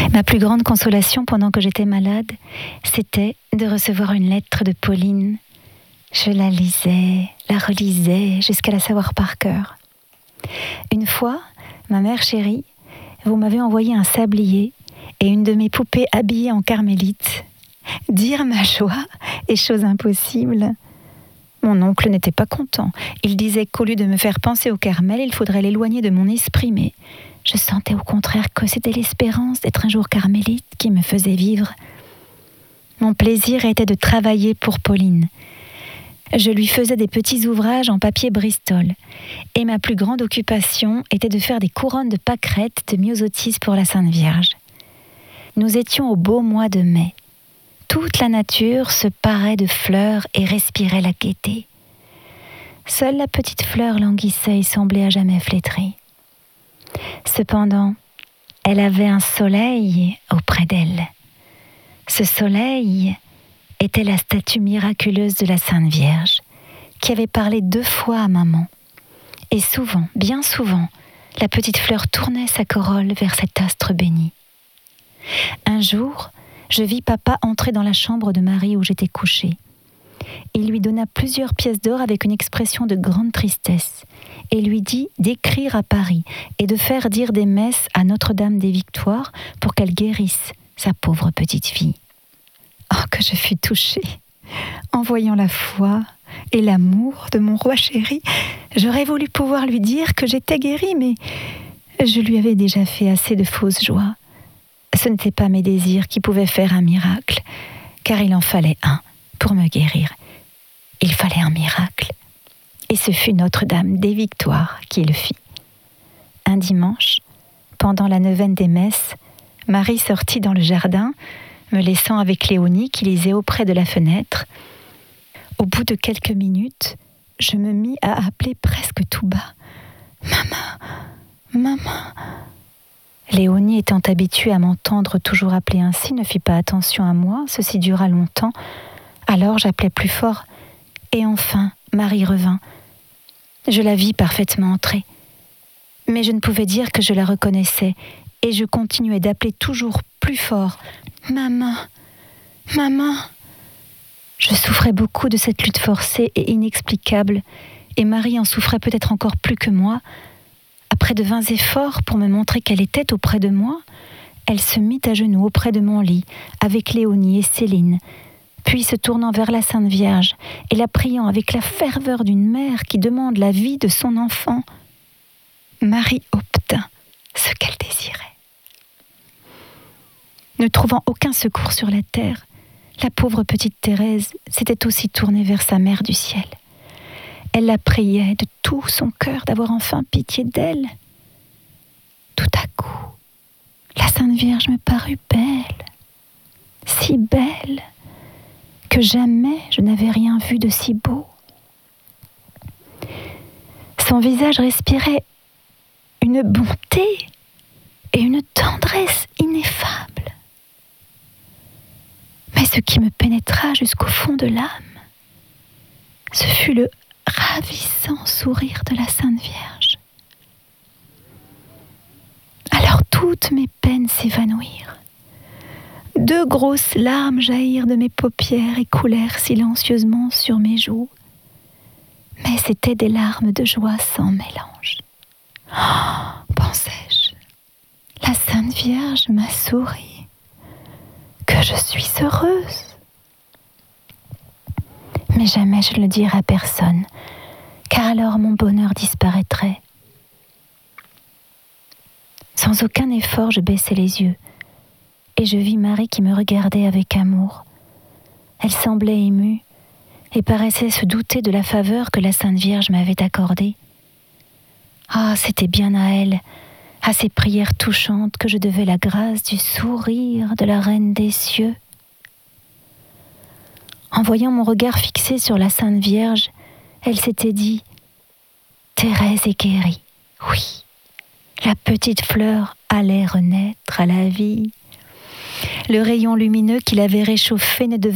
Ma plus grande consolation pendant que j'étais malade, c'était de recevoir une lettre de Pauline. Je la lisais, la relisais, jusqu'à la savoir par cœur. Une fois, ma mère chérie, vous m'avez envoyé un sablier et une de mes poupées habillées en carmélite. Dire ma joie est chose impossible. Mon oncle n'était pas content. Il disait qu'au lieu de me faire penser au Carmel, il faudrait l'éloigner de mon esprit, mais je sentais au contraire que c'était l'espérance d'être un jour carmélite qui me faisait vivre. Mon plaisir était de travailler pour Pauline. Je lui faisais des petits ouvrages en papier Bristol. Et ma plus grande occupation était de faire des couronnes de pâquerettes de myosotis pour la Sainte Vierge. Nous étions au beau mois de mai. Toute la nature se parait de fleurs et respirait la gaieté. Seule la petite fleur languissait et semblait à jamais flétrie. Cependant, elle avait un soleil auprès d'elle. Ce soleil était la statue miraculeuse de la Sainte Vierge, qui avait parlé 2 fois à maman. Et souvent, bien souvent, la petite fleur tournait sa corolle vers cet astre béni. Un jour, je vis papa entrer dans la chambre de Marie où j'étais couchée. Il lui donna plusieurs pièces d'or avec une expression de grande tristesse et lui dit d'écrire à Paris et de faire dire des messes à Notre-Dame des Victoires pour qu'elle guérisse sa pauvre petite fille. Oh, que je fus touchée en voyant la foi et l'amour de mon roi chéri. J'aurais voulu pouvoir lui dire que j'étais guérie, mais je lui avais déjà fait assez de fausses joies. Ce n'étaient pas mes désirs qui pouvaient faire un miracle, car il en fallait un pour me guérir. Il fallait un miracle. Et ce fut Notre-Dame des Victoires qui le fit. Un dimanche, pendant la neuvaine des messes, Marie sortit dans le jardin, me laissant avec Léonie qui lisait auprès de la fenêtre. Au bout de quelques minutes, je me mis à appeler presque tout bas. « Maman, maman !» Léonie, étant habituée à m'entendre toujours appeler ainsi, ne fit pas attention à moi. Ceci dura longtemps. Alors j'appelais plus fort. Et enfin, Marie revint. Je la vis parfaitement entrer. Mais je ne pouvais dire que je la reconnaissais. Et je continuais d'appeler toujours plus fort. « Maman, maman !» Je souffrais beaucoup de cette lutte forcée et inexplicable. Et Marie en souffrait peut-être encore plus que moi. Après de vains efforts pour me montrer qu'elle était auprès de moi, elle se mit à genoux auprès de mon lit, avec Léonie et Céline, puis se tournant vers la Sainte Vierge et la priant avec la ferveur d'une mère qui demande la vie de son enfant, Marie obtint ce qu'elle désirait. Ne trouvant aucun secours sur la terre, la pauvre petite Thérèse s'était aussi tournée vers sa mère du ciel. Elle la priait de tout son cœur d'avoir enfin pitié d'elle. Tout à coup, la Sainte Vierge me parut belle, si belle, que jamais je n'avais rien vu de si beau. Son visage respirait une bonté et une tendresse ineffables. Mais ce qui me pénétra jusqu'au fond de l'âme, ce fut le ravissant sourire de la Sainte Vierge. Alors toutes mes peines s'évanouirent. 2 grosses larmes jaillirent de mes paupières et coulèrent silencieusement sur mes joues. Mais c'étaient des larmes de joie sans mélange. Oh, pensais-je, la Sainte Vierge m'a souri. Que je suis heureuse. Mais jamais je ne le dirai à personne, car alors mon bonheur disparaîtrait. Sans aucun effort, je baissai les yeux, et je vis Marie qui me regardait avec amour. Elle semblait émue, et paraissait se douter de la faveur que la Sainte Vierge m'avait accordée. Ah, c'était bien à elle, à ses prières touchantes, que je devais la grâce du sourire de la Reine des cieux. En voyant mon regard fixé sur la Sainte Vierge, elle s'était dit « Thérèse est guérie. Oui, la petite fleur allait renaître à la vie. » Le rayon lumineux qui l'avait réchauffée ne devait